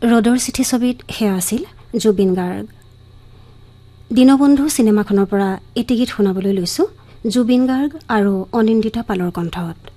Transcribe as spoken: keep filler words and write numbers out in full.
ৰ'দৰ চিঠি ছবিত সেয়া আছিল জুবিন গাৰ্গ। দীনবন্ধু চিনেমাখনৰ পৰা এটি গীত শুনাবলৈ লৈছোঁ জুবিন গাৰ্গ আৰু অনিন্দিতা পালৰ কণ্ঠত।